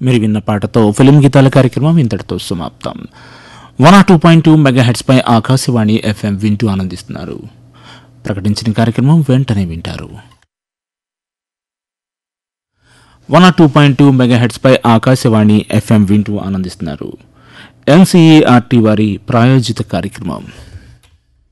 మీరు విన్న పాటతో ఫిలిం గీతాల కార్యక్రమం ఇంతటితో సమాప్తం. 102.2 మెగాహెర్ట్జ్ పై ఆకాశవాణి FM వింటూ ఆనందిస్తున్నారు. ప్రకటించిన కార్యక్రమం వెంటనే వింటారు. 102.2 మెగాహెర్ట్జ్ పై ఆకాశవాణి FM వింటూ ఆనందిస్తున్నారు. NCERT వారి ప్రాయోజిత కార్యక్రమం.